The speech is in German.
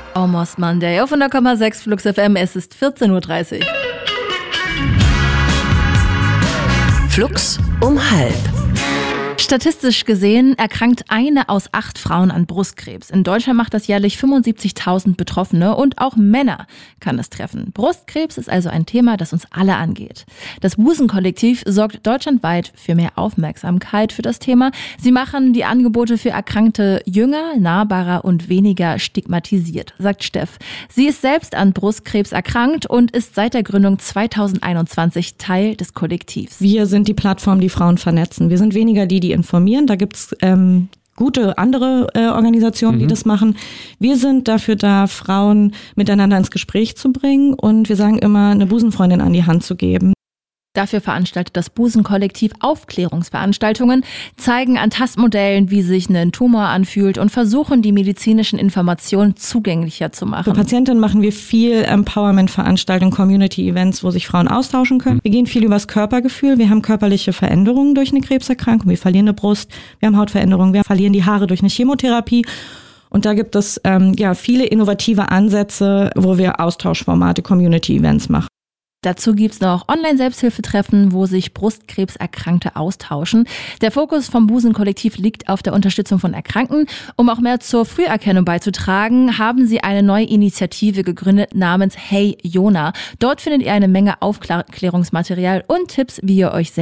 Almost Monday auf 100,6 Flux FM. Es ist 14.30 Uhr. Flux um 12:30. Statistisch gesehen erkrankt 1 aus 8 Frauen an Brustkrebs. In Deutschland macht das jährlich 75.000 Betroffene und auch Männer kann es treffen. Brustkrebs ist also ein Thema, das uns alle angeht. Das Busen-Kollektiv sorgt deutschlandweit für mehr Aufmerksamkeit für das Thema. Sie machen die Angebote für Erkrankte jünger, nahbarer und weniger stigmatisiert, sagt Steff. Sie ist selbst an Brustkrebs erkrankt und ist seit der Gründung 2021 Teil des Kollektivs. Wir sind die Plattform, die Frauen vernetzen. Wir sind weniger die informieren. Da gibt's gute andere Organisationen, die das machen. Wir sind dafür da, Frauen miteinander ins Gespräch zu bringen und wir sagen immer, eine Busenfreundin an die Hand zu geben. Dafür veranstaltet das Busen-Kollektiv Aufklärungsveranstaltungen, zeigen an Tastmodellen, wie sich ein Tumor anfühlt und versuchen, die medizinischen Informationen zugänglicher zu machen. Für Patientinnen machen wir viel Empowerment-Veranstaltungen, Community-Events, wo sich Frauen austauschen können. Wir gehen viel übers Körpergefühl. Wir haben körperliche Veränderungen durch eine Krebserkrankung. Wir verlieren eine Brust, wir haben Hautveränderungen, wir verlieren die Haare durch eine Chemotherapie. Und da gibt es viele innovative Ansätze, wo wir Austauschformate, Community-Events machen. Dazu gibt's noch Online-Selbsthilfetreffen, wo sich Brustkrebserkrankte austauschen. Der Fokus vom Busen-Kollektiv liegt auf der Unterstützung von Erkrankten. Um auch mehr zur Früherkennung beizutragen, haben sie eine neue Initiative gegründet namens Hey Jona. Dort findet ihr eine Menge Aufklärungsmaterial und Tipps, wie ihr euch selbst